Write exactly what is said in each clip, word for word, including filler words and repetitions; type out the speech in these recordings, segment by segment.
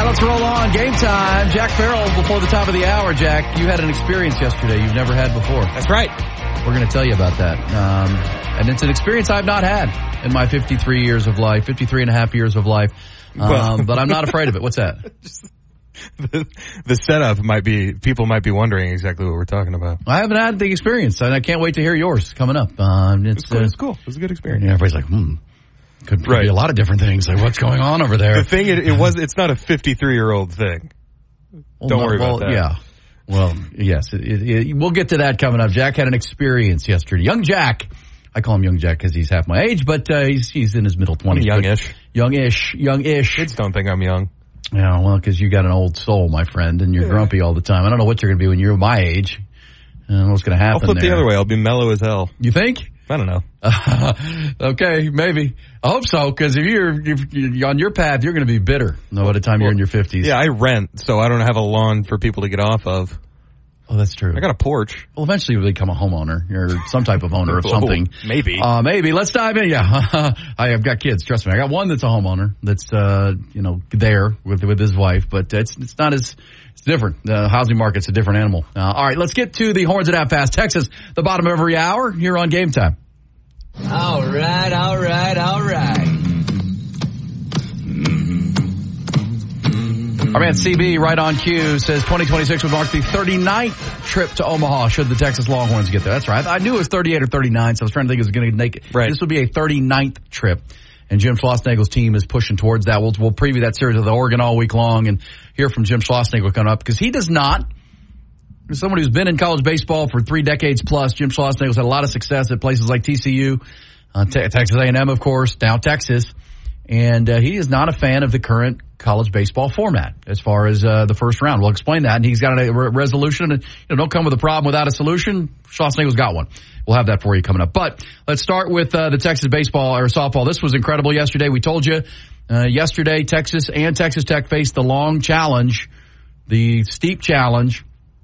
let's roll on. Game time. Jack Farrell before the top of the hour. Jack, you had an experience yesterday you've never had before. That's right. We're going to tell you about that. Um, and it's an experience I've not had in my fifty-three years of life, fifty-three and a half years of life. Um, well, but I'm not afraid of it. What's that? the, the setup might be, people might be wondering exactly what we're talking about. I haven't had the experience, and I can't wait to hear yours coming up. Um, it's, it's, cool. Uh, it's cool. It was a good experience. And everybody's like, hmm. Could, could right. be a lot of different things. Like, what's going on over there? The thing, it, it was, it's not a fifty-three-year-old thing. Well, Don't no, worry well, about that. Yeah. Well, yes. It, it, it, we'll get to that coming up. Jack had an experience yesterday. Young Jack. I call him Young Jack because he's half my age, but uh, he's he's in his middle twenties. Youngish. Youngish. Youngish. Kids don't think I'm young. Yeah, well, because you got an old soul, my friend, and you're yeah. grumpy all the time. I don't know what you're going to be when you're my age. I don't know what's going to happen I'll flip there. the other way. I'll be mellow as hell. You think? I don't know. Uh, okay, maybe. I hope so, because if you're, if you're on your path, you're going to be bitter no, by the time well, you're in your fifties. Yeah, I rent, so I don't have a lawn for people to get off of. Oh, that's true. I got a porch. Well, eventually you'll become a homeowner or some type of owner of something. Oh, maybe. Uh, maybe. Let's dive in. Yeah. I have got kids. Trust me. I got one that's a homeowner that's, uh, you know, there with, with his wife, but it's, it's not as, it's different. The housing market's a different animal. Uh, all right. Let's get to the Horns at Half Fast Texas, the bottom of every hour here on Game Time. All right. All right. All right. Our man C B right on cue says twenty twenty-six would mark the thirty-ninth trip to Omaha should the Texas Longhorns get there. That's right. I knew it was thirty-eight or thirty-nine, so I was trying to think it was going to make it. Right. This would be a thirty-ninth trip. And Jim Schlossnagle's team is pushing towards that. We'll, we'll preview that series with Oregon all week long and hear from Jim Schlossnagle coming up because he does not. As someone who's been in college baseball for three decades plus, Jim Schlossnagle's had a lot of success at places like T C U, uh, Te- Texas A and M, of course, now Texas. And uh, he is not a fan of the current college baseball format as far as uh, the first round. We'll explain that. And he's got a re- resolution. And, you know, don't come with a problem without a solution. Schlossnagle's got one. We'll have that for you coming up. But let's start with uh, the Texas baseball or softball. This was incredible yesterday. We told you uh, yesterday Texas and Texas Tech faced the long challenge, the steep challenge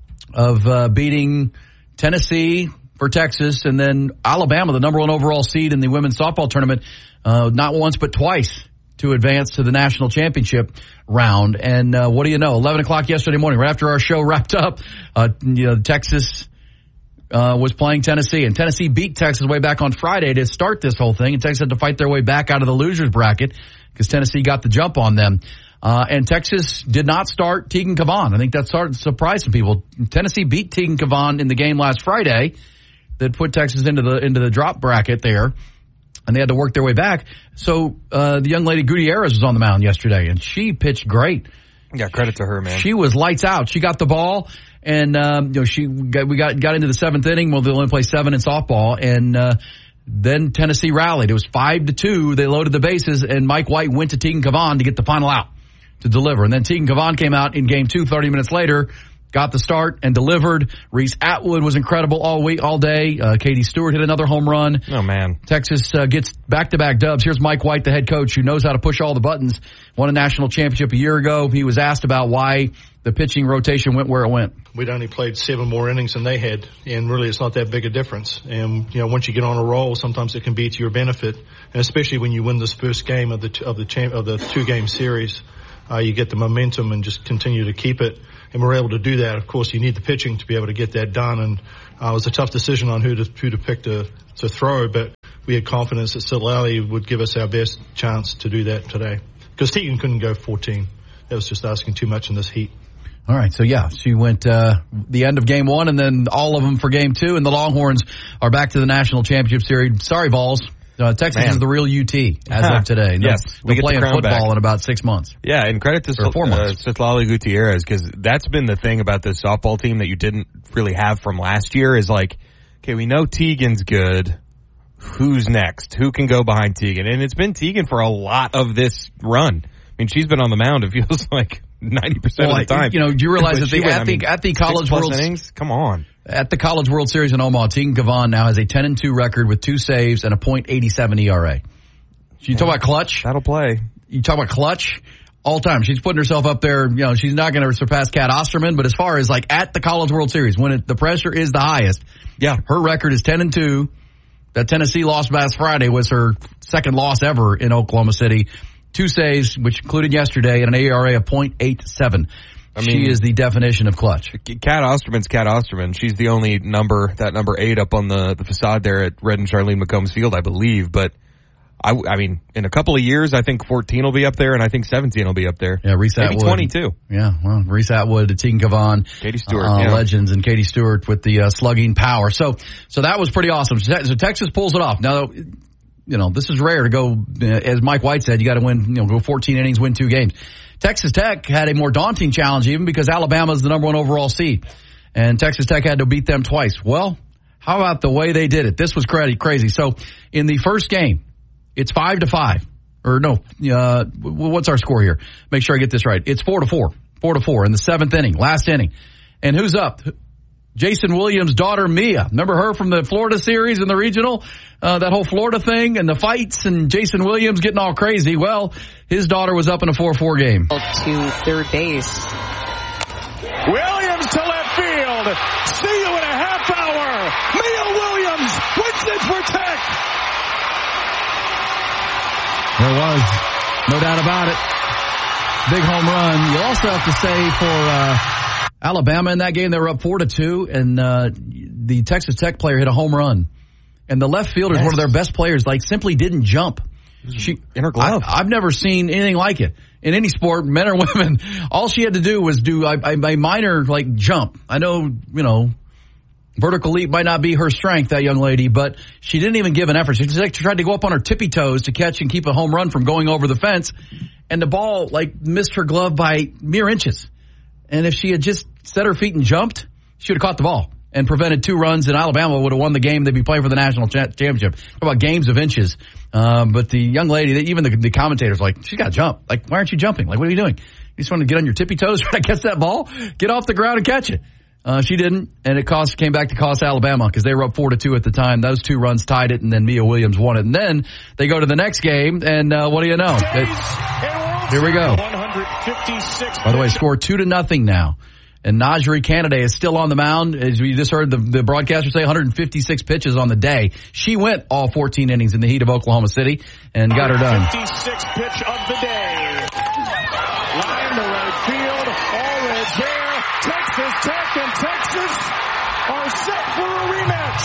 of uh, beating Tennessee for Texas and then Alabama, the number one overall seed in the women's softball tournament, uh, not once but twice to advance to the national championship round. And uh, what do you know? eleven o'clock yesterday morning, right after our show wrapped up, uh, you know, Texas uh, was playing Tennessee, and Tennessee beat Texas way back on Friday to start this whole thing. And Texas had to fight their way back out of the losers bracket because Tennessee got the jump on them. Uh, and Texas did not start Tegan Cavan. I think that started surprising people. Tennessee beat Tegan Cavan in the game last Friday that put Texas into the into the drop bracket there, and they had to work their way back. So uh, the young lady Gutierrez was on the mound yesterday, and she pitched great. Yeah, credit to her, man. She was lights out. She got the ball, and um, you know she got, we got got into the seventh inning. Well, they only play seven in softball, and uh, then Tennessee rallied. It was five to two. They loaded the bases, and Mike White went to Tegan Cavan to get the final out to deliver. And then Tegan Cavan came out in game two, thirty minutes later, got the start and delivered. Reese Atwood was incredible all week, all day. Uh, Katie Stewart hit another home run. Oh, man. Texas uh, gets back-to-back dubs. Here's Mike White, the head coach, who knows how to push all the buttons. Won a national championship a year ago. He was asked about why the pitching rotation went where it went. We'd only played seven more innings than they had, and really it's not that big a difference. And, you know, once you get on a roll, sometimes it can be to your benefit, and especially when you win this first game of the t- of the champ- of the two-game series. Uh, you get the momentum and just continue to keep it. And we're able to do that. Of course, you need the pitching to be able to get that done. And uh, it was a tough decision on who to who to pick to, to throw, but we had confidence that Silali would give us our best chance to do that today. Because Tegan couldn't go fourteen. That was just asking too much in this heat. All right, so yeah, she went uh the end of game one and then all of them for game two, and the Longhorns are back to the national championship series. Sorry, Vols. Uh, Texas Man. is the real U T as huh. of today. Yes, they're we playing the football back. in about six months. Yeah, and credit to or four uh, months. Citlali Gutierrez, because that's been the thing about this softball team that you didn't really have from last year is like, okay, we know Tegan's good. Who's next? Who can go behind Tegan? And it's been Tegan for a lot of this run. I mean, she's been on the mound, it feels like ninety percent well, of the time. You know, do you realize that she the, went, at, I the, mean, at the College World innings? Come on. At the College World Series in Omaha, Tegan Cavan now has a ten and two record with two saves and a point eight seven E R A. You yeah. talk about clutch? That'll play. You talk about clutch? All time. She's putting herself up there. You know, she's not going to surpass Kat Osterman, but as far as like at the College World Series, when it, the pressure is the highest, yeah, her record is ten and two. That Tennessee loss last Friday was her second loss ever in Oklahoma City. two saves, which included yesterday, and an A R A of point eight seven. I mean, she is the definition of clutch. Kat Osterman's Kat Osterman. She's the only number, that number eight up on the, the facade there at Red and Charlene McCombs Field, I believe. But, I, I mean, in a couple of years, I think fourteen will be up there, and I think seventeen will be up there. Yeah, Reese Maybe Atwood. twenty-two. Yeah, well, Reese Atwood, Tegan Kavan. Katie Stewart. Uh, yeah. Legends, and Katie Stewart with the uh, slugging power. So, so that was pretty awesome. So, so Texas pulls it off. Now, you know, this is rare to go, uh, as Mike White said, you got to win, you know, go fourteen innings, win two games. Texas Tech had a more daunting challenge even because Alabama is the number one overall seed. And Texas Tech had to beat them twice. Well, how about the way they did it? This was crazy. So in the first game, it's five to five. Or no, uh, what's our score here? Make sure I get this right. It's four to four. Four to four in the seventh inning, last inning. And who's up? Jason Williams' daughter, Mia. Remember her from the Florida series and the regional? Uh, that whole Florida thing and the fights and Jason Williams getting all crazy. Well, his daughter was up in a four four game. To third base. Williams to left field. See you in a half hour. Mia Williams wins it for Tech. There was. No doubt about it. Big home run. You also have to say for uh, Alabama in that game, they were up four to two, and uh, the Texas Tech player hit a home run. And the left fielder is yes. one of their best players, like simply didn't jump. She, in her glove. I, I've never seen anything like it. In any sport, men or women, all she had to do was do a, a minor, like, jump. I know, you know, vertical leap might not be her strength, that young lady, but she didn't even give an effort. She just tried to go up on her tippy toes to catch and keep a home run from going over the fence. And the ball, like, missed her glove by mere inches. And if she had just set her feet and jumped, she would have caught the ball and prevented two runs, and Alabama would have won the game. They'd be playing for the national cha- championship. Talk about games of inches. Um, but the young lady, even the, the commentators, like, she got to jump. Like, why aren't you jumping? Like, what are you doing? You just want to get on your tippy toes, try to catch that ball? Get off the ground and catch it. Uh, she didn't, and it cost came back to cost Alabama because they were up four to two at the time. Those two runs tied it, and then Mia Williams won it. And then they go to the next game, and uh, what do you know? It, here we go. By the way, score two to nothing now. And Najee Canada is still on the mound. As we just heard the, the broadcaster say, one hundred fifty-six pitches on the day. She went all fourteen innings in the heat of Oklahoma City and got her done. fifty-sixth pitch of the day. Line to right field. All red there. Texas Tech and Texas are set for a rematch.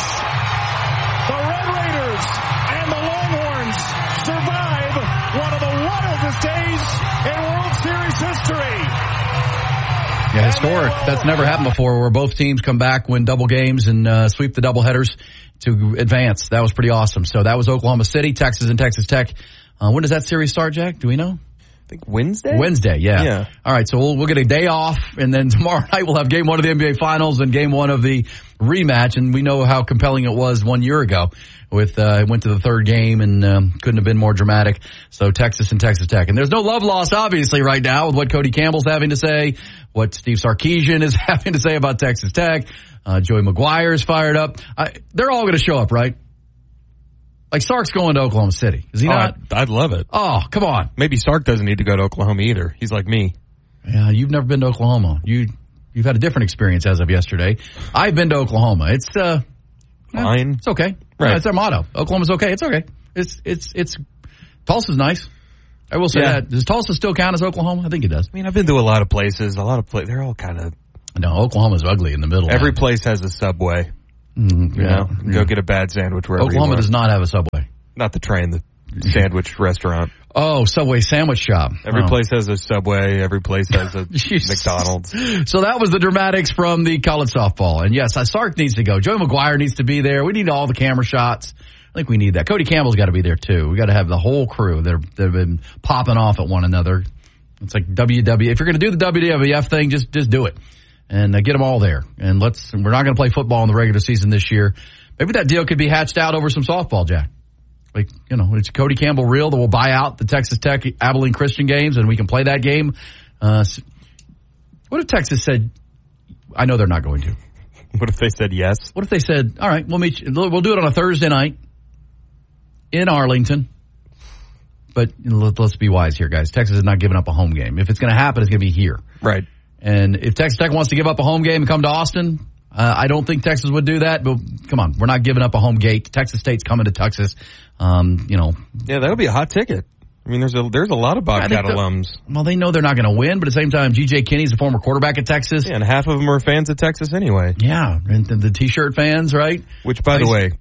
The Red Raiders and the Longhorns survive one of the wildest days in World Series history. Yeah, historic. That's never happened before where both teams come back, win double games, and uh, sweep the doubleheaders to advance. That was pretty awesome. So that was Oklahoma City, Texas, and Texas Tech. Uh, when does that series start, Jack? Do we know? I think Wednesday? Wednesday, yeah. yeah. All right, so we'll, we'll get a day off, and then tomorrow night we'll have game one of the N B A Finals and game one of the rematch, and we know how compelling it was one year ago. With uh, went to the third game and um, couldn't have been more dramatic. So Texas and Texas Tech. And there's no love lost, obviously, right now with what Cody Campbell's having to say, what Steve Sarkisian is having to say about Texas Tech. Uh, Joey McGuire is fired up. I, they're all going to show up, right? Like Sark's going to Oklahoma City. Is he oh, not? I'd, I'd love it. Oh, come on. Maybe Sark doesn't need to go to Oklahoma either. He's like me. Yeah, you've never been to Oklahoma. You, you've had a different experience as of yesterday. I've been to Oklahoma. It's, uh, fine. Yeah, it's okay. Right. Yeah, it's our motto. Oklahoma's okay. It's okay. It's, it's, it's, Tulsa's nice. I will say yeah. that. Does Tulsa still count as Oklahoma? I think it does. I mean, I've been to a lot of places. A lot of places. They're all kind of. No, Oklahoma's ugly in the middle. Every man. place has a Subway. Mm, you yeah, know, yeah. go get a bad sandwich wherever Oklahoma you want. does not have a Subway. Not the train, the sandwich restaurant. Oh, Subway sandwich shop. Every oh. place has a Subway. Every place has a McDonald's. So that was the dramatics from the college softball. And yes, Sark needs to go. Joey McGuire needs to be there. We need all the camera shots. I think we need that. Cody Campbell's got to be there too. We got to have the whole crew that that have been popping off at one another. It's like W W. If you're going to do the W W F thing, just just do it and uh, get them all there. And let's. We're not going to play football in the regular season this year. Maybe that deal could be hatched out over some softball, Jack. Like, you know, it's Cody Campbell real that will buy out the Texas Tech Abilene Christian games and we can play that game. Uh, what if Texas said, I know they're not going to. What if they said yes? What if they said, all right, we'll meet you, we'll do it on a Thursday night in Arlington. But you know, let's be wise here, guys. Texas is not giving up a home game. If it's going to happen, it's going to be here. Right. And if Texas Tech wants to give up a home game and come to Austin, Uh, I don't think Texas would do that, but come on, we're not giving up a home gate. Texas State's coming to Texas. Um, you know, yeah, that'll be a hot ticket. I mean, there's a there's a lot of Bobcat the, alums. Well, they know they're not going to win, but at the same time, G J Kinney's a former quarterback at Texas. Yeah, and half of them are fans of Texas anyway. Yeah, and the, the T-shirt fans, right? Which, by I, the way,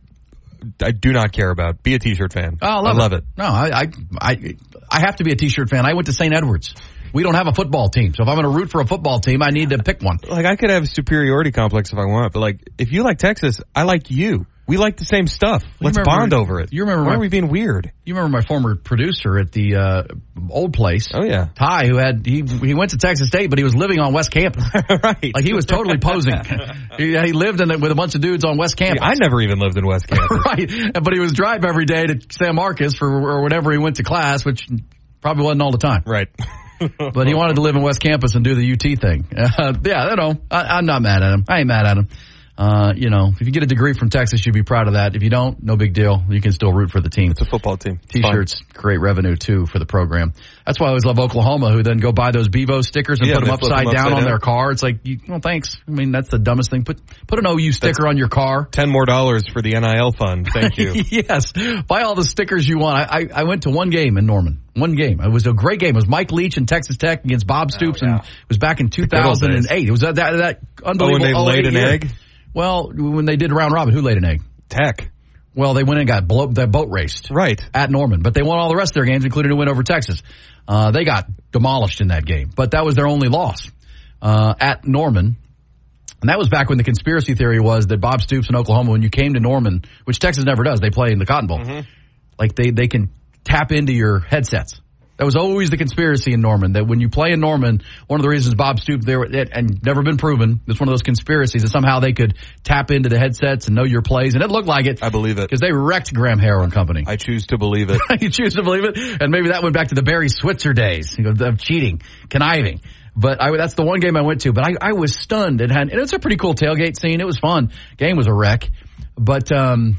I do not care about. Be a T-shirt fan. Oh, I love, I love it. it. No, I, I I I have to be a T-shirt fan. I went to Saint Edwards. We don't have a football team, so if I'm going to root for a football team, I need to pick one. Like, I could have a superiority complex if I want, but like, if you like Texas, I like you. We like the same stuff. Let's remember, bond over it. You remember? Why my, are we being weird? You remember my former producer at the uh, old place? Oh yeah, Ty, who had he he went to Texas State, but he was living on West Campus. Right? Like he was totally posing. he, he lived in it with a bunch of dudes on West Campus. I never even lived in West Campus. Right, but he was driving every day to San Marcos for or whenever he went to class, which probably wasn't all the time. Right. But he wanted to live in West Campus and do the U T thing. Uh, yeah, I don't know. I, I'm not mad at him. I ain't mad at him. Uh, you know, if you get a degree from Texas, you'd be proud of that. If you don't, no big deal. You can still root for the team. It's a football team. It's T-shirts, fun. Great revenue, too, for the program. That's why I always love Oklahoma, who then go buy those Bevo stickers and yeah, put them upside, them upside down, down on their car. It's like, you, well, thanks. I mean, that's the dumbest thing. Put put an O U sticker that's on your car. Ten more dollars for the N I L fund. Thank you. Yes. Buy all the stickers you want. I, I, I went to one game in Norman. One game. It was a great game. It was Mike Leach and Texas Tech against Bob Stoops, oh, yeah. and it was back in two thousand eight. It was that, that, that unbelievable. Oh, when they laid an year. egg? Well, when they did round robin, who laid an egg? Tech. Well, they went and got blow, their boat raced. Right. At Norman. But they won all the rest of their games, including a win over Texas. Uh, they got demolished in that game. But that was their only loss uh, at Norman. And that was back when the conspiracy theory was that Bob Stoops in Oklahoma, when you came to Norman, which Texas never does, they play in the Cotton Bowl. Mm-hmm. Like they, they can tap into your headsets. That was always the conspiracy in Norman, that when you play in Norman, one of the reasons Bob Stoops there, and never been proven, it's one of those conspiracies that somehow they could tap into the headsets and know your plays, and it looked like it. I believe it. Because they wrecked Graham Harrell and company. I choose to believe it. You choose to believe it? And maybe that went back to the Barry Switzer days, you know, of cheating, conniving. But I, that's the one game I went to, but I, I was stunned. It had, and it's a pretty cool tailgate scene. It was fun. Game was a wreck. But, um,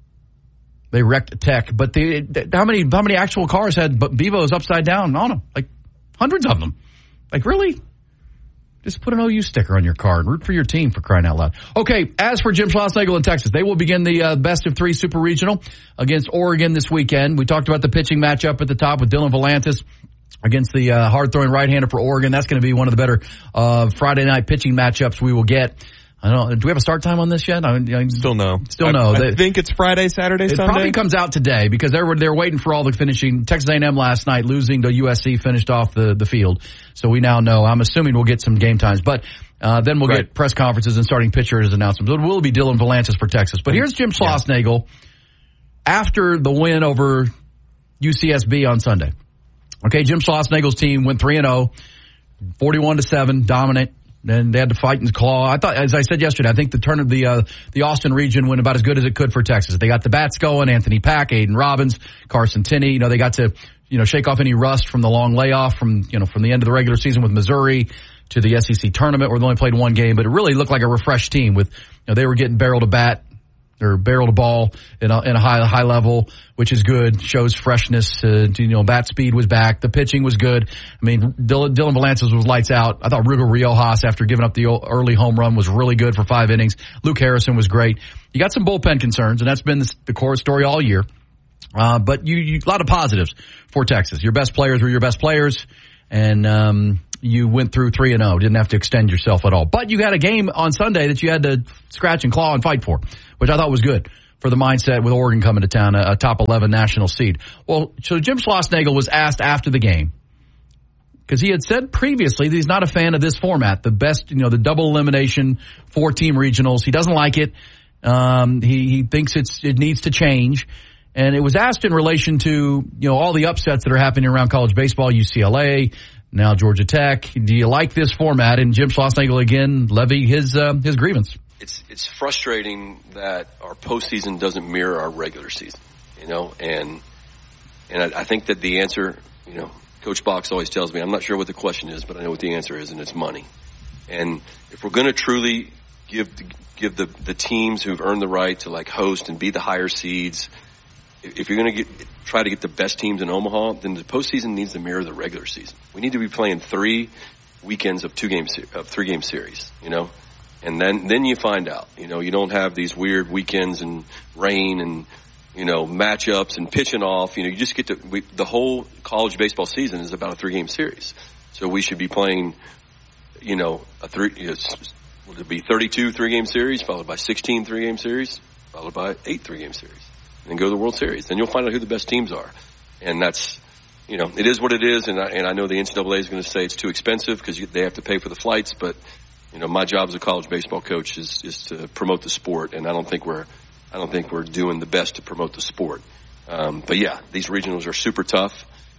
they wrecked Tech, but they, how many how many actual cars had Bevos upside down on them? Like hundreds of them. Like really? Just put an O U sticker on your car and root for your team, for crying out loud. Okay, as for Jim Schlossnagle in Texas, they will begin the uh, best of three Super Regional against Oregon this weekend. We talked about the pitching matchup at the top with Dylan Volantis against the uh, hard-throwing right-hander for Oregon. That's going to be one of the better uh, Friday night pitching matchups we will get. I don't. Do we have a start time on this yet? I, I still no. Still no. I, I think it's Friday, Saturday, it Sunday. It probably comes out today because they were they're waiting for all the finishing. Texas A and M last night losing to U S C finished off the the field, so we now know. I'm assuming we'll get some game times, but uh, then we'll right. get press conferences and starting pitchers announcements. It will be Dylan Volantis for Texas. But here's Jim Schlossnagle yeah. after the win over U C S B on Sunday. Okay, Jim Schlossnagle's team went three and zero, forty-one to seven, dominant. And they had to fight and claw. I thought, as I said yesterday, I think the turn of the uh, the Austin region went about as good as it could for Texas. They got the bats going: Anthony Pack, Aiden Robbins, Carson Tinney. You know, they got to you know shake off any rust from the long layoff from you know from the end of the regular season with Missouri to the S E C tournament, where they only played one game. But it really looked like a refreshed team. With you know they were getting barrel to bat. Or barrel to ball in a, in a high high level, which is good. Shows freshness. Uh, you know, bat speed was back. The pitching was good. I mean, Dylan, Dylan Volantis was lights out. I thought Rugo Riojas, after giving up the early home run, was really good for five innings. Luke Harrison was great. You got some bullpen concerns, and that's been the, the core story all year. Uh, but you, you a lot of positives for Texas. Your best players were your best players, and um, you went through three and zero. Didn't have to extend yourself at all. But you had a game on Sunday that you had to scratch and claw and fight for, which I thought was good for the mindset with Oregon coming to town, a, a top eleven national seed. Well, so Jim Schlossnagle was asked after the game, because he had said previously that he's not a fan of this format, the best, you know, the double elimination, four team regionals. He doesn't like it. Um, he, he thinks it's it needs to change. And it was asked in relation to, you know, all the upsets that are happening around college baseball, U C L A, now Georgia Tech. Do you like this format? And Jim Schlossnagle again levy his uh, his grievance. It's it's frustrating that our postseason doesn't mirror our regular season, you know, and and I, I think that the answer, you know, Coach Box always tells me, I'm not sure what the question is, but I know what the answer is, and it's money. And if we're going to truly give give the the teams who've earned the right to like host and be the higher seeds, if you're going to get try to get the best teams in Omaha, then the postseason needs to mirror the regular season. We need to be playing three weekends of two games of three game series, you know. And then, then you find out, you know, you don't have these weird weekends and rain and, you know, matchups and pitching off. You know, you just get to, we, the whole college baseball season is about a three game series. So we should be playing, you know, a three, you know, would it be thirty-two three game series followed by sixteen three game series followed by eight three game series and then go to the World Series. Then you'll find out who the best teams are. And that's, you know, it is what it is. And I, and I know the N C double A is going to say it's too expensive because they have to pay for the flights. But, you know, my job as a college baseball coach is, is to promote the sport. And I don't think we're, I don't think we're doing the best to promote the sport. Um, but yeah, these regionals are super tough.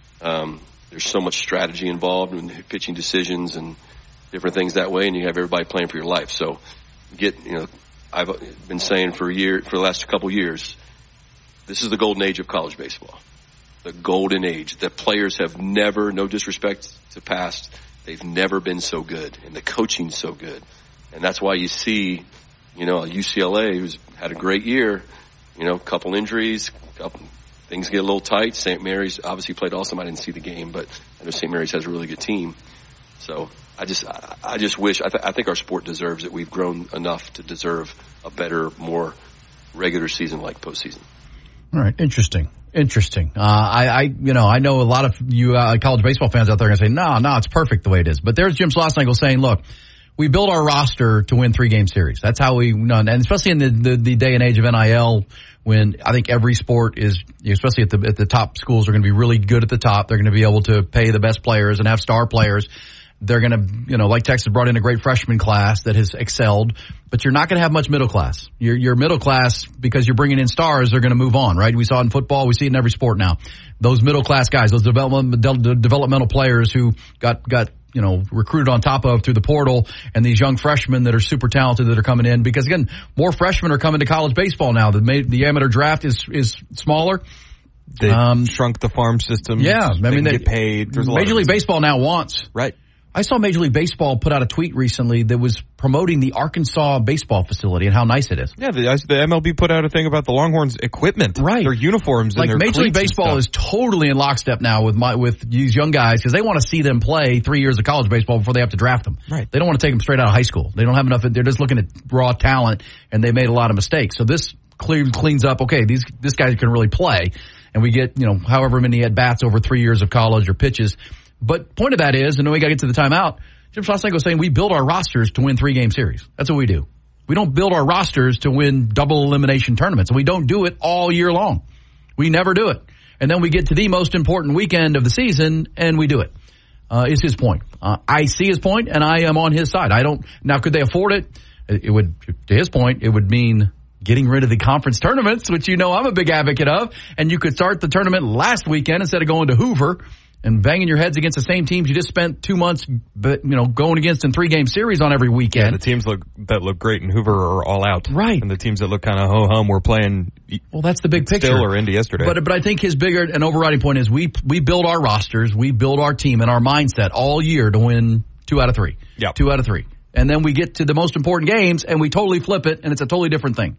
Um, there's so much strategy involved in pitching decisions and different things that way. And you have everybody playing for your life. So get, you know, I've been saying for a year, for the last couple of years, this is the golden age of college baseball. The golden age. The players have never, no disrespect to past, they've never been so good, and the coaching's so good. And that's why you see, you know, U C L A, who's had a great year, you know, a couple injuries, couple, things get a little tight. Saint Mary's obviously played awesome. I didn't see the game, but I know Saint Mary's has a really good team. So I just, I, I just wish, I, th- I think our sport deserves it. We've grown enough to deserve a better, more regular season like postseason. All right. Interesting. Interesting. Uh, I, I, you know, I know a lot of you uh, college baseball fans out there are going to say, no, no, it's perfect the way it is. But there's Jim Schlossnagle saying, look, we build our roster to win three game series. That's how we, you know, and especially in the, the, the day and age of N I L, when I think every sport is, especially at the, at the top schools, are going to be really good at the top. They're going to be able to pay the best players and have star players. They're going to, you know, like Texas brought in a great freshman class that has excelled, but you're not going to have much middle class. Your, your middle class, because you're bringing in stars, they're going to move on, right? We saw it in football. We see it in every sport now. Those middle class guys, those development, de- developmental players who got, got, you know, recruited on top of through the portal, and these young freshmen that are super talented that are coming in, because again, more freshmen are coming to college baseball now. The, the amateur draft is, is smaller. They um, shrunk the farm system. Yeah. I mean, they they get paid. There's a Major lot League Baseball now wants. Right. I saw Major League Baseball put out a tweet recently that was promoting the Arkansas baseball facility and how nice it is. Yeah, the, the M L B put out a thing about the Longhorns' equipment, right? Their uniforms, like and their Major League Baseball is totally in lockstep now with my with these young guys because they want to see them play three years of college baseball before they have to draft them. Right? They don't want to take them straight out of high school. They don't have enough. They're just looking at raw talent, and they made a lot of mistakes. So this clean, cleans up. Okay, these this guy can really play, and we get you know however many at bats over three years of college or pitches. But point of that is, and then we got to get to the timeout. Jim Schlossnagle was saying we build our rosters to win three-game series. That's what we do. We don't build our rosters to win double elimination tournaments, and we don't do it all year long. We never do it. And then we get to the most important weekend of the season, and we do it. Uh, is his point. Uh, I see his point, and I am on his side. I don't. Now, could they afford it? It would, to his point, it would mean getting rid of the conference tournaments, which you know I'm a big advocate of, and you could start the tournament last weekend instead of going to Hoover and banging your heads against the same teams you just spent two months, but you know, going against in three-game series on every weekend. Yeah, the teams look that look great in Hoover are all out, right? And the teams that look kind of ho-hum were playing. Well, that's the big picture. Still or into yesterday, but but I think his bigger and overriding point is we we build our rosters, we build our team and our mindset all year to win two out of three, yeah, two out of three, and then we get to the most important games and we totally flip it, and it's a totally different thing.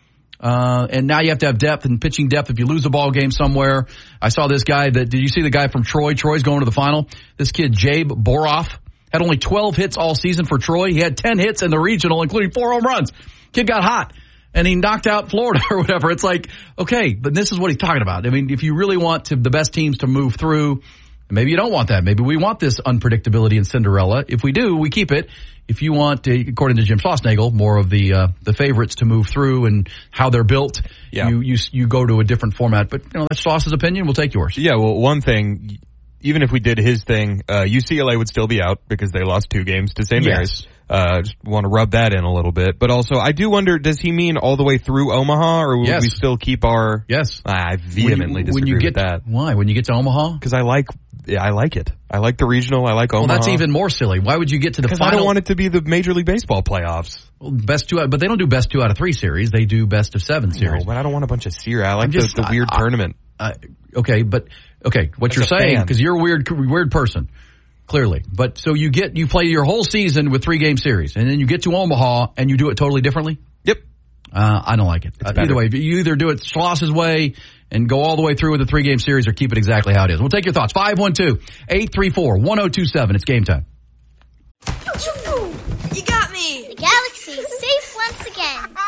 Uh, and now you have to have depth and pitching depth if you lose a ball game somewhere. I saw this guy that, did you see the guy from Troy? Troy's going to the final. This kid, Jabe Boroff, had only twelve hits all season for Troy. He had ten hits in the regional, including four home runs. Kid got hot and he knocked out Florida or whatever. It's like, okay, but this is what he's talking about. I mean, if you really want to, the best teams to move through, maybe you don't want that. Maybe we want this unpredictability in Cinderella. If we do, we keep it. If you want, to, according to Jim Schlossnagle, more of the uh, the favorites to move through and how they're built, yeah. you, you you go to a different format. But you know that's Schloss's opinion. We'll take yours. Yeah. Well, one thing, even if we did his thing, uh, U C L A would still be out because they lost two games to Saint Mary's. Yes. Uh, just want to rub that in a little bit. But also, I do wonder, does he mean all the way through Omaha, or will yes. we still keep our? Yes. I vehemently when you, disagree when you get, with that. Why? When you get to Omaha? Because I like. Yeah, I like it. I like the regional. I like Omaha. Well, that's even more silly. Why would you get to the final? Because I don't want it to be the Major League Baseball playoffs. Well, best two, out, but they don't do best two out of three series. They do best of seven series. No, but I don't want a bunch of series. I like just, the, the weird I, tournament. I, okay, but okay, what As you're a saying, fan. because you're a weird, weird person, clearly. But so you get you play your whole season with three game series, and then you get to Omaha and you do it totally differently. Yep. Uh, I don't like it. Uh, either way, you either do it Schloss's way and go all the way through with a three-game series or keep it exactly how it is. We'll take your thoughts. five one two, eight three four, one oh two seven. It's game time. You got me! The galaxy is safe once again.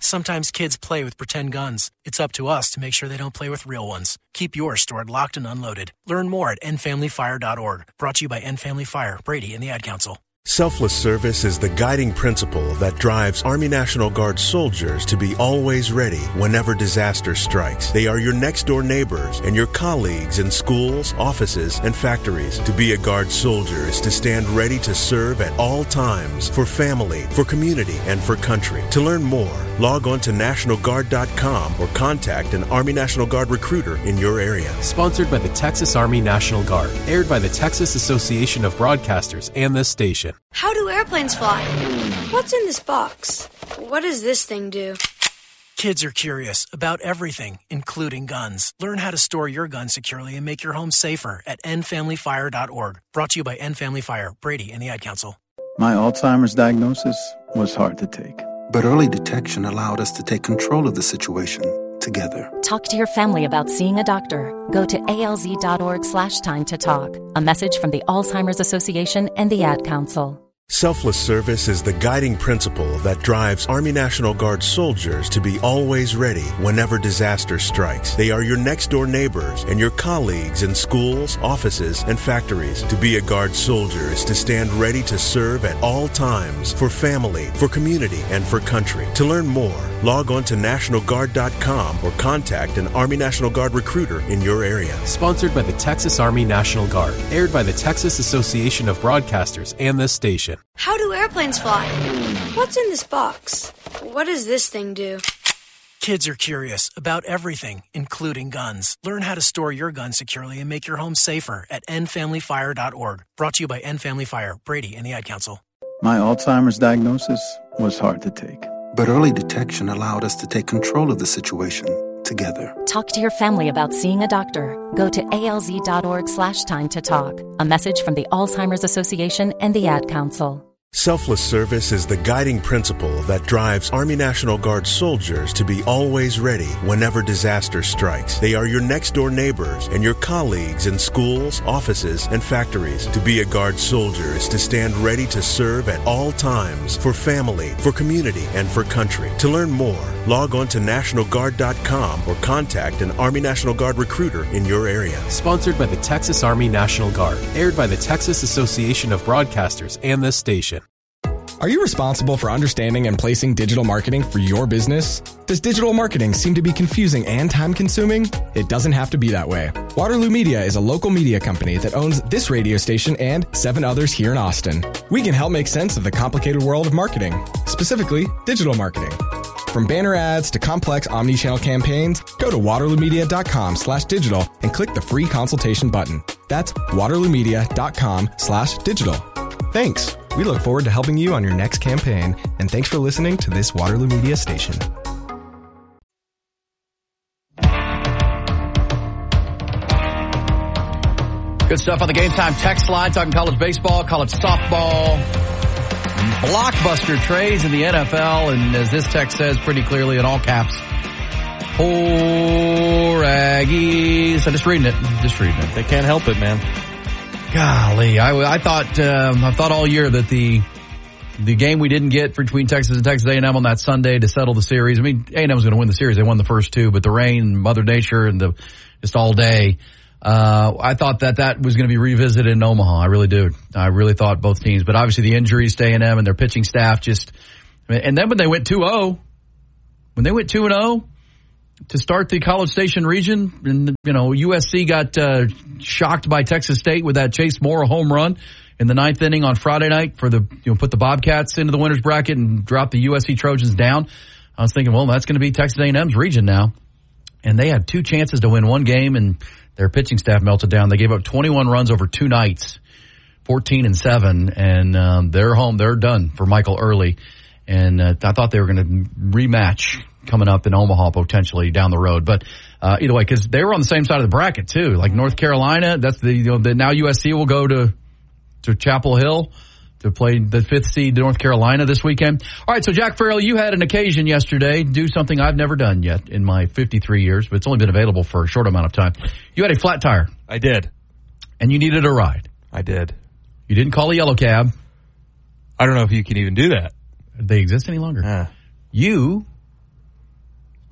Sometimes kids play with pretend guns. It's up to us to make sure they don't play with real ones. Keep yours stored locked and unloaded. Learn more at end family fire dot org. Brought to you by End Family Fire, Brady, and the Ad Council. Selfless service is the guiding principle that drives Army National Guard soldiers to be always ready whenever disaster strikes. They are your next-door neighbors and your colleagues in schools, offices, and factories. To be a Guard soldier is to stand ready to serve at all times for family, for community, and for country. To learn more, log on to National Guard dot com or contact an Army National Guard recruiter in your area. Sponsored by the Texas Army National Guard. Aired by the Texas Association of Broadcasters and this station. How do airplanes fly? What's in this box? What does this thing do? Kids are curious about everything, including guns. Learn how to store your gun securely and make your home safer at end family fire dot org. Brought to you by End Family Fire, Brady, and the Ad Council. My Alzheimer's diagnosis was hard to take. But early detection allowed us to take control of the situation together. Talk to your family about seeing a doctor. Go to A L Z dot org slash time to talk. A message from the Alzheimer's Association and the Ad Council. Selfless service is the guiding principle that drives Army National Guard soldiers to be always ready whenever disaster strikes. They are your next-door neighbors and your colleagues in schools, offices, and factories. To be a Guard soldier is to stand ready to serve at all times for family, for community, and for country. To learn more, log on to National Guard dot com or contact an Army National Guard recruiter in your area. Sponsored by the Texas Army National Guard. Aired by the Texas Association of Broadcasters and this station. How do airplanes fly? What's in this box? What does this thing do? Kids are curious about everything, including guns. Learn how to store your gun securely and make your home safer at end family fire dot org. Brought to you by End Family Fire, Brady, and the Ad Council. My Alzheimer's diagnosis was hard to take. But early detection allowed us to take control of the situation together. Talk to your family about seeing a doctor. Go to A L Z dot org slash time to talk. A message from the Alzheimer's Association and the Ad Council. Selfless service is the guiding principle that drives Army National Guard soldiers to be always ready whenever disaster strikes. They are your next-door neighbors and your colleagues in schools, offices, and factories. To be a Guard soldier is to stand ready to serve at all times for family, for community, and for country. To learn more, log on to National Guard dot com or contact an Army National Guard recruiter in your area. Sponsored by the Texas Army National Guard. Aired by the Texas Association of Broadcasters and this station. Are you responsible for understanding and placing digital marketing for your business? Does digital marketing seem to be confusing and time-consuming? It doesn't have to be that way. Waterloo Media is a local media company that owns this radio station and seven others here in Austin. We can help make sense of the complicated world of marketing, specifically digital marketing. From banner ads to complex omni-channel campaigns, go to waterloo media dot com slash digital and click the free consultation button. That's waterloo media dot com slash digital. Thanks. We look forward to helping you on your next campaign, and thanks for listening to this Waterloo Media station. Good stuff on the Game Time text line, talking college baseball, college softball, blockbuster trades in the N F L, and as this text says pretty clearly in all caps, poor Aggies. I'm just reading it. Just reading it. They can't help it, man. Golly, I, I thought um, I thought all year that the the game we didn't get between Texas and Texas A and M on that Sunday to settle the series. I mean, A and M was going to win the series. They won the first two, but the rain, Mother Nature, and the just all day. Uh, I thought that that was going to be revisited in Omaha. I really do. I really thought both teams, but obviously the injuries to A and M and their pitching staff just. And then when they went two oh, when they went two and oh. To start the College Station region, and you know U S C got uh, shocked by Texas State with that Chase Moore home run in the ninth inning on Friday night for the you know put the Bobcats into the winners bracket and drop the U S C Trojans down. I was thinking, well, that's going to be Texas A and M's region now, and they had two chances to win one game, and their pitching staff melted down. They gave up twenty-one runs over two nights, fourteen and seven, and um, they're home. They're done for Michael Early, and uh, I thought they were going to rematch coming up in Omaha potentially down the road. But uh, either way, because they were on the same side of the bracket too. Like North Carolina, that's the, you know, the now U S C will go to to Chapel Hill to play the fifth seed North Carolina this weekend. All right, so Jack Farrell, you had an occasion yesterday to do something I've never done yet in my fifty-three years, but it's only been available for a short amount of time. You had a flat tire. I did. And you needed a ride. I did. You didn't call a yellow cab. I don't know if you can even do that. Do they exist any longer? Uh. You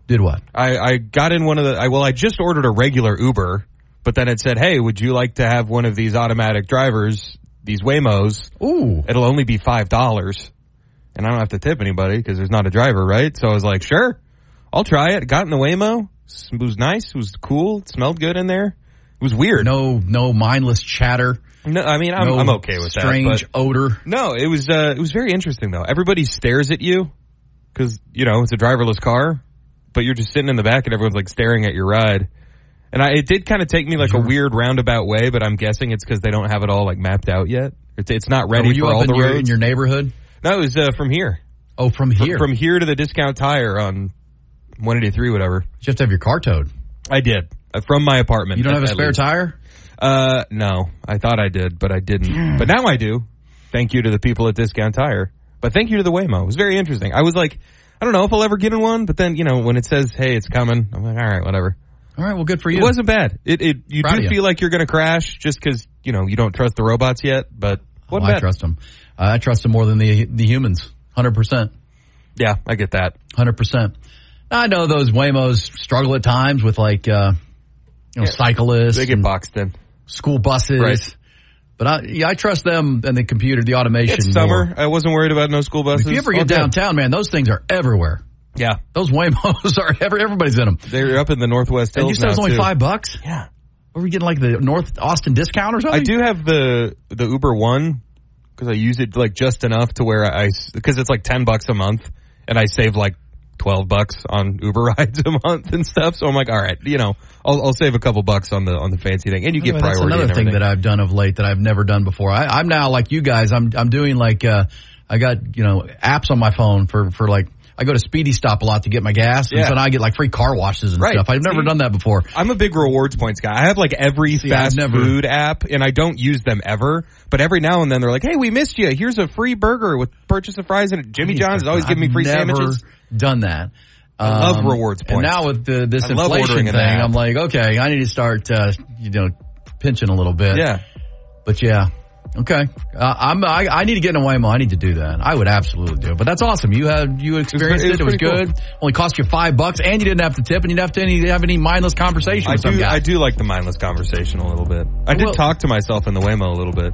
Did what? I, I got in one of the, I, well, I just ordered a regular Uber, but then it said, hey, would you like to have one of these automatic drivers, these Waymos? Ooh. It'll only be five dollars. And I don't have to tip anybody because there's not a driver, right? So I was like, sure, I'll try it. Got in the Waymo. It was nice. It was cool. It smelled good in there. It was weird. No, no mindless chatter. No, I mean, I'm, no I'm okay with strange that. Strange odor. No, it was, uh, it was very interesting though. Everybody stares at you because, you know, it's a driverless car, but you're just sitting in the back and everyone's like staring at your ride. And I, it did kind of take me like a weird roundabout way, but I'm guessing it's because they don't have it all like mapped out yet. It's, it's not ready Were you for up all in the your, roads. in your neighborhood? No, it was, uh, from here. Oh, from here? From, from here to the Discount Tire on one eighty-three, whatever. You have to have your car towed. I did. Uh, from my apartment. You don't have a spare least. tire? Uh, no. I thought I did, but I didn't. But now I do. Thank you to the people at Discount Tire. But thank you to the Waymo. It was very interesting. I was like, I don't know if I'll ever get in one, but then, you know, when it says, hey, it's coming, I'm like, all right, whatever. All right, well, good for you. It wasn't bad. It, it, you Proud do of you. feel like you're going to crash just because, you know, you don't trust the robots yet, but what oh, I trust them. Uh, I trust them more than the, the humans. one hundred percent. Yeah, I get that. one hundred percent. I know those Waymos struggle at times with like, uh, you know, yeah, cyclists. They get boxed in. School buses. Right. But I, yeah, I trust them and the computer, the automation. It's summer. I wasn't worried about no school buses. If you ever get okay. downtown, man, those things are everywhere. Yeah. Those Waymos are, every, everybody's in them. They're up in the Northwest Hills. And you said it was only too. five bucks? Yeah. What were we getting, like the North Austin discount or something? I do have the, the Uber One because I use it like just enough to where I, because it's like ten bucks a month and I save like twelve bucks on Uber rides a month and stuff. So I'm like, all right, you know, I'll, I'll save a couple bucks on the, on the fancy thing. And you get oh, priority. That's another and thing that I've done of late that I've never done before. I, I'm now like you guys. I'm, I'm doing like, uh, I got, you know, apps on my phone for, for like, I go to Speedy Stop a lot to get my gas, and yeah. so now I get like free car washes and right. stuff. I've never See, done that before. I'm a big rewards points guy. I have like every See, fast never, food app, and I don't use them ever. But every now and then they're like, "Hey, we missed you. Here's a free burger with purchase of fries." And Jimmy John's is always giving me free I've never sandwiches. Done that. I um, love rewards points. And now with the, this I love inflation thing, an I'm like, okay, I need to start, uh, you know, pinching a little bit. Yeah. But yeah. Okay. Uh, I'm, I, I need to get in a Waymo. I need to do that. I would absolutely do it. But that's awesome. You had, you experienced it. It was, it was, it was good. Cool. Only cost you five bucks and you didn't have to tip and you didn't have to any, have any mindless conversation I with do, some guy. I do like the mindless conversation a little bit. I did well, talk to myself in the Waymo a little bit.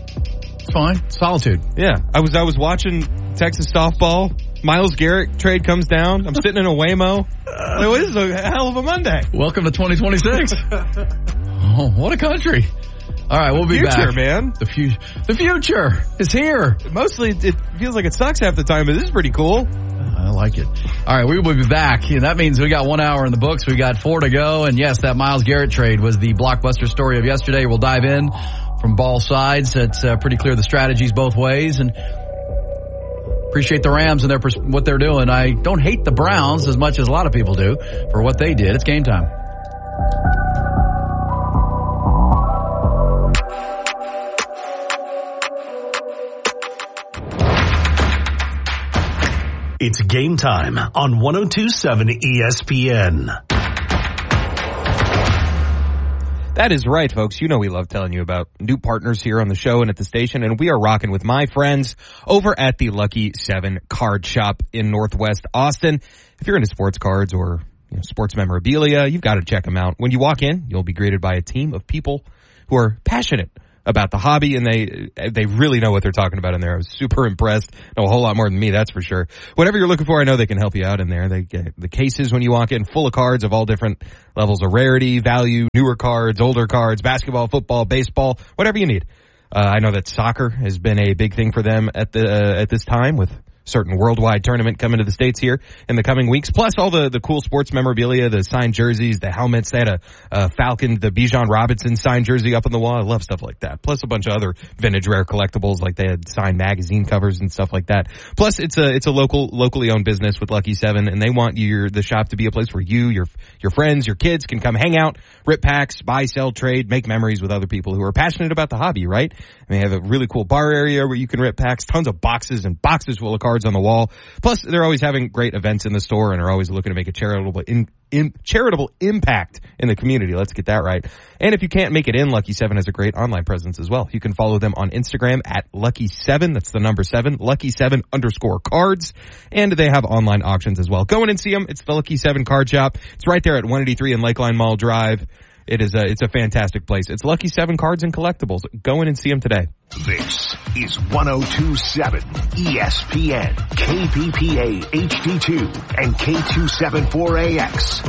It's fine. Solitude. Yeah. I was, I was watching Texas softball. Myles Garrett trade comes down. I'm sitting in a Waymo. Like, well, this is a hell of a Monday. Welcome to twenty twenty-six. Oh, what a country. All right, we'll be future, back. man. The, fu- the future is here. Mostly, it feels like it sucks half the time, but this is pretty cool. I like it. All right, we will be back. And that means we got one hour in the books. We got four to go. And yes, that Myles Garrett trade was the blockbuster story of yesterday. We'll dive in from ball sides. It's uh, pretty clear the strategies both ways. And appreciate the Rams and their pers- what they're doing. I don't hate the Browns as much as a lot of people do for what they did. It's game time. It's game time on one oh two point seven E S P N. That is right, folks. You know we love telling you about new partners here on the show and at the station, and we are rocking with my friends over at the Lucky Seven Card Shop in Northwest Austin. If you're into sports cards or you know, sports memorabilia, you've got to check them out. When you walk in, you'll be greeted by a team of people who are passionate about the hobby, and they they really know what they're talking about in there. I was super impressed. Know a whole lot more than me, that's for sure. Whatever you're looking for, I know they can help you out in there. They get the cases when you walk in, full of cards of all different levels of rarity, value, newer cards, older cards, basketball, football, baseball, whatever you need. Uh, I know that soccer has been a big thing for them at the uh, at this time with certain worldwide tournament coming to the States here in the coming weeks, plus all the, the cool sports memorabilia, the signed jerseys, the helmets. They had a, a Falcon, the Bijan Robinson signed jersey up on the wall. I love stuff like that. Plus a bunch of other vintage rare collectibles, like they had signed magazine covers and stuff like that. Plus it's a, it's a local, locally owned business with Lucky Seven, and they want your, the shop to be a place where you, your, your friends, your kids can come hang out, rip packs, buy, sell, trade, make memories with other people who are passionate about the hobby, right? And they have a really cool bar area where you can rip packs, tons of boxes and boxes full of cards cards on the wall. Plus, they're always having great events in the store and are always looking to make a charitable in, in charitable impact in the community. Let's get that right. And if you can't make it in, Lucky seven has a great online presence as well. You can follow them on Instagram at Lucky seven. That's the number seven, Lucky seven underscore cards. And they have online auctions as well. Go in and see them. It's the Lucky seven Card Shop. It's right there at one eighty-three in Lakeline Mall Drive. It is a, it's a fantastic place. It's Lucky seven Cards and Collectibles. Go in and see them today. This is one oh two point seven E S P N, K P P A H D two, and K two seventy-four A X,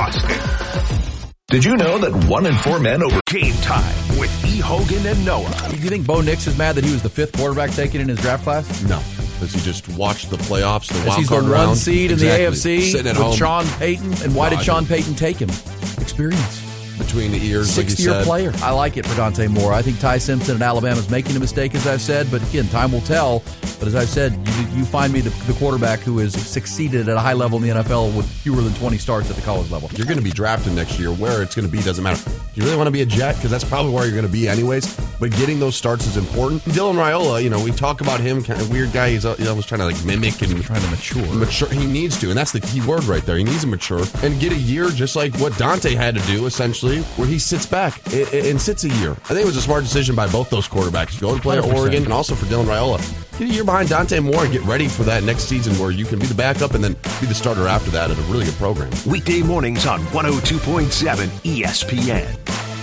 Austin. Did you know that one in four men over Game Time with E. Hogan and Noah? Do you think Bo Nix is mad that he was the fifth quarterback taken in his draft class? No. Because he just watched the playoffs, the wild he's card the round. one seed exactly. in the A F C Sitting at with home. Sean Payton. And why No, did Sean Payton take him? Experience. Between the ears, like you Sixth-year said. player. I like it for Dante Moore. I think Ty Simpson at Alabama is making a mistake, as I've said. But again, time will tell. But as I've said, you, you find me the, the quarterback who has succeeded at a high level in the N F L with fewer than twenty starts at the college level. You're going to be drafted next year. Where it's going to be doesn't matter. Do you really want to be a Jet? Because that's probably where you're going to be anyways. But getting those starts is important. Dylan Raiola, you know, we talk about him, kind of weird guy. He's always trying to like mimic and trying to mature. Mature. He needs to, and that's the key word right there. He needs to mature and get a year, just like what Dante had to do, essentially, where he sits back and sits a year. I think it was a smart decision by both those quarterbacks. Go and play at Oregon, and also for Dylan Raiola. Get a year behind Dante Moore and get ready for that next season where you can be the backup and then be the starter after that at a really good program. Weekday mornings on one oh two point seven E S P N.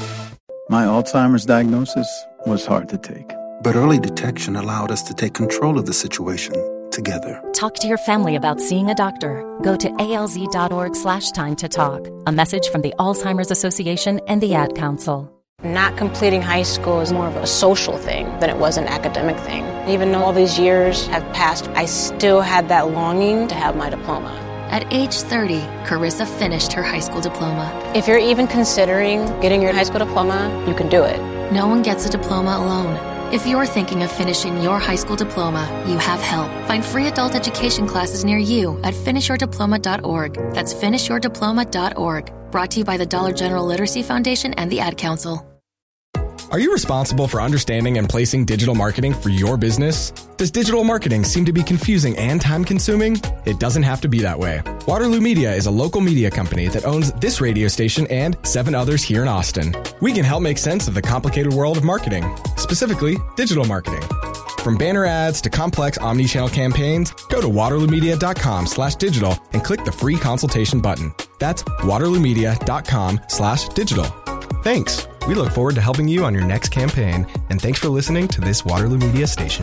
My Alzheimer's diagnosis was hard to take. But early detection allowed us to take control of the situation together. Talk to your family about seeing a doctor. Go to alz.org slash time to talk. A message from the Alzheimer's Association and the Ad Council. Not completing high school is more of a social thing than it was an academic thing. Even though all these years have passed, I still had that longing to have my diploma. At age thirty, Carissa finished her high school diploma. If you're even considering getting your high school diploma, you can do it. No one gets a diploma alone. If you're thinking of finishing your high school diploma, you have help. Find free adult education classes near you at finish your diploma dot org. That's finish your diploma dot org. Brought to you by the Dollar General Literacy Foundation and the Ad Council. Are you responsible for understanding and placing digital marketing for your business? Does digital marketing seem to be confusing and time-consuming? It doesn't have to be that way. Waterloo Media is a local media company that owns this radio station and seven others here in Austin. We can help make sense of the complicated world of marketing, specifically digital marketing. From banner ads to complex omni-channel campaigns, go to waterloomedia.com slash digital and click the free consultation button. That's waterloomedia.com slash digital. Thanks. We look forward to helping you on your next campaign, and thanks for listening to this Waterloo Media station.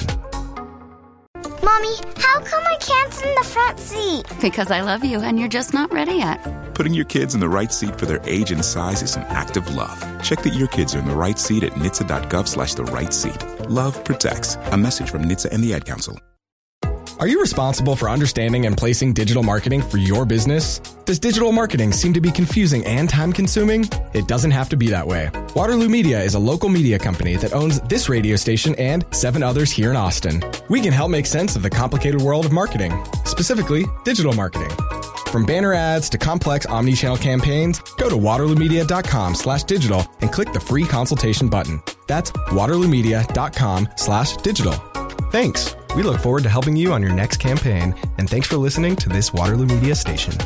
Mommy, how come I can't sit in the front seat? Because I love you and you're just not ready yet. Putting your kids in the right seat for their age and size is an act of love. Check that your kids are in the right seat at N H T S A dot gov slash the right seat. Love protects. A message from N H T S A and the Ad Council. Are you responsible for understanding and placing digital marketing for your business? Does digital marketing seem to be confusing and time-consuming? It doesn't have to be that way. Waterloo Media is a local media company that owns this radio station and seven others here in Austin. We can help make sense of the complicated world of marketing, specifically digital marketing. From banner ads to complex omni-channel campaigns, go to waterloomedia.com slash digital and click the free consultation button. That's waterloomedia.com slash digital. Thanks. We look forward to helping you on your next campaign, and thanks for listening to this Waterloo Media station.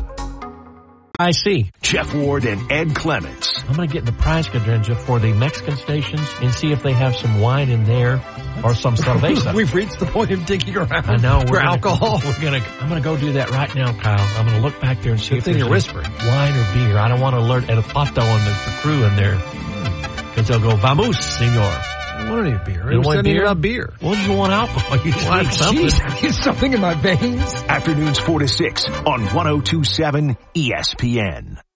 I see. Jeff Ward and Ed Clements. I'm going to get in the price cadrenza for the Mexican stations and see if they have some wine in there or some cerveza. We've reached the point of digging around I know, for we're gonna, alcohol. We're gonna. I'm going to go do that right now, Kyle. I'm going to look back there and see Good if thing there's you're whispering. wine or beer. I don't want to alert El Pato and the, the crew in there because they'll go, "Vamos, senor." I want any beer. You I want beer? about beer. Well, you want alcohol. You want need something. Geez, something in my veins. Afternoons four to six on one oh two point seven E S P N.